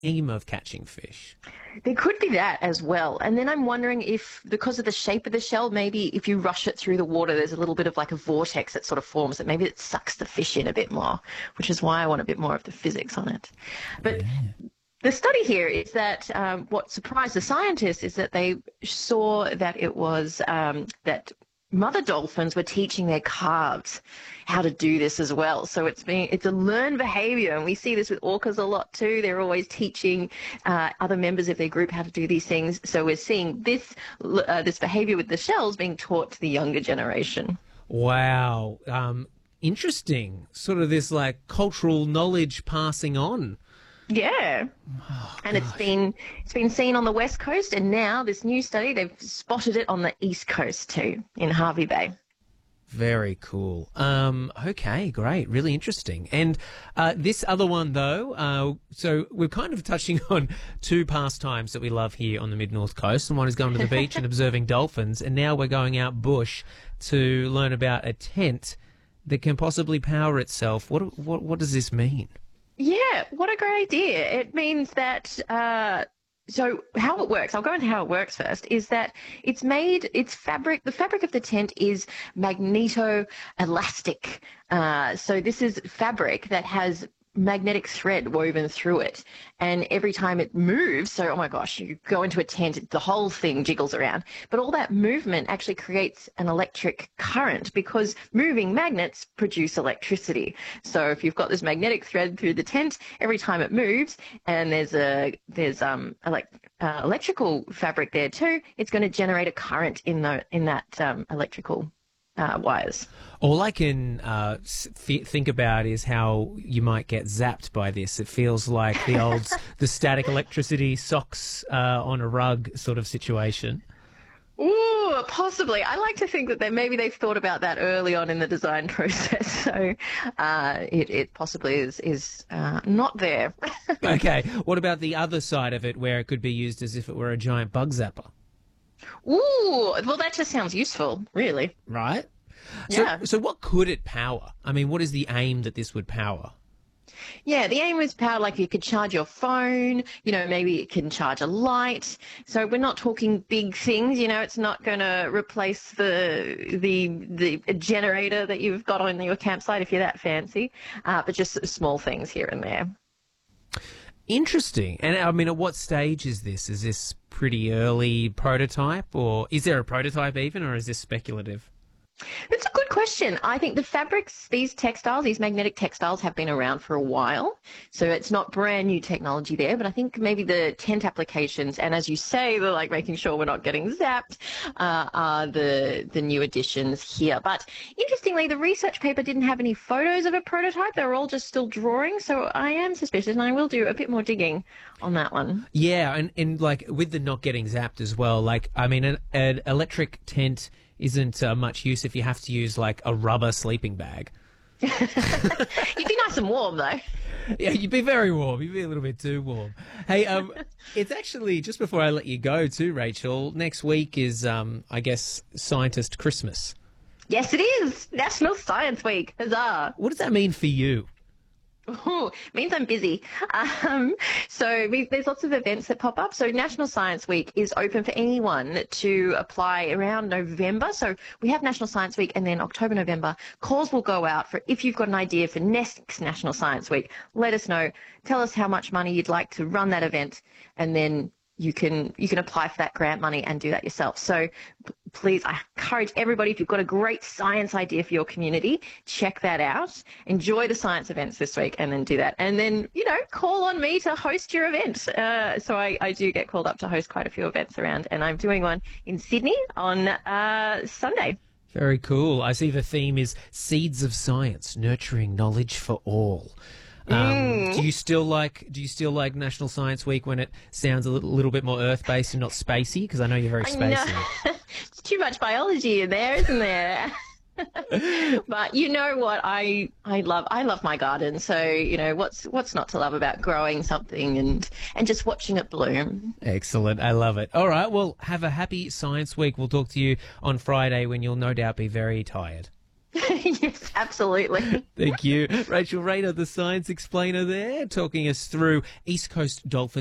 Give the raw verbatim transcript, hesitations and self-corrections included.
aim of catching fish? There could be that as well. And then I'm wondering if, because of the shape of the shell, maybe if you rush it through the water, there's a little bit of like a vortex that sort of forms that maybe it sucks the fish in a bit more, which is why I want a bit more of the physics on it. But Yeah. the study here is that um, what surprised the scientists is that they saw that it was um, that mother dolphins were teaching their calves how to do this as well. So it's been it's a learned behavior, and we see this with orcas a lot too. They're always teaching uh, other members of their group how to do these things. So we're seeing this uh, this behavior with the shells being taught to the younger generation. Wow. Um, interesting. Sort of this like cultural knowledge passing on. Yeah, Oh, and it's gosh. been it's been seen on the west coast, and now this new study they've spotted it on the east coast too, in Harvey Bay. Very cool. Um, okay, great. Really interesting. And uh, this other one, though, uh, so we're kind of touching on two pastimes that we love here on the mid-north coast. And one is going to the beach and observing dolphins. And now we're going out bush to learn about a tent that can possibly power itself. What, what, what does this mean? Yeah, what a great idea. It means that, uh, so how it works, I'll go into how it works first, is that it's made, it's fabric, the fabric of the tent is magneto-elastic. Uh, so this is fabric that has magnetic thread woven through it, and every time it moves, so oh my gosh, you go into a tent, the whole thing jiggles around, but all that movement actually creates an electric current because moving magnets produce electricity. So if you've got this magnetic thread through the tent, every time it moves, and there's a there's um elect, uh, electrical fabric there too, it's going to generate a current in the in that um, electrical uh, wires. All I can uh, th- think about is how you might get zapped by this. It feels like the old, the static electricity socks uh, on a rug sort of situation. Ooh, possibly. I like to think that they, maybe they've thought about that early on in the design process, so uh, it, it possibly is, is uh, not there. Okay, what about the other side of it where it could be used as if it were a giant bug zapper? Ooh, well, that just sounds useful, really. Right? So, Yeah. so what could it power? I mean, what is the aim that this would power? Yeah, the aim was power, like you could charge your phone, you know, maybe it can charge a light. So we're not talking big things, you know, it's not going to replace the the the generator that you've got on your campsite if you're that fancy, uh, but just small things here and there. Interesting. And I mean, at what stage is this? Is this pretty early prototype, or is there a prototype even, or is this speculative? It's a good question. I think the fabrics, these textiles, these magnetic textiles have been around for a while. So it's not brand new technology there, but I think maybe the tent applications, and as you say, they're like making sure we're not getting zapped, uh, are the, the new additions here. But interestingly, the research paper didn't have any photos of a prototype. They were all just still drawings. So I am suspicious, and I will do a bit more digging on that one. Yeah, and, and like with the not getting zapped as well, like, I mean, an, an electric tent isn't uh, much use if you have to use like a rubber sleeping bag. You'd be nice and warm, though. Yeah, you'd be very warm. You'd be a little bit too warm. Hey, um, it's actually, just before I let you go too, Rachel, next week is, um, I guess, Scientist Christmas. Yes, it is. National Science Week. Huzzah. What does that mean for you? Ooh, means I'm busy. Um, so we, there's lots of events that pop up. So National Science Week is open for anyone to apply around November. So we have National Science Week, and then October, November, calls will go out for if you've got an idea for next National Science Week. Let us know. Tell us how much money you'd like to run that event, and then you can you can apply for that grant money and do that yourself. So p- please, I encourage everybody, if you've got a great science idea for your community, check that out. Enjoy the science events this week and then do that. And then, you know, call on me to host your event. Uh, so I, I do get called up to host quite a few events around, and I'm doing one in Sydney on uh, Sunday. Very cool. I see the theme is Seeds of Science, Nurturing Knowledge for All. Um, Mm. Do you still like Do you still like National Science Week when it sounds a little, little bit more Earth-based and not spacey? Because I know you're very I know. spacey. It's too much biology in there, isn't there? But you know what? I I love I love my garden. So you know what's what's not to love about growing something and and just watching it bloom. Excellent. I love it. All right. Well, have a happy Science Week. We'll talk to you on Friday when you'll no doubt be very tired. Yes, absolutely. Thank you. Rachel Rayner, the science explainer there, talking us through East Coast dolphins.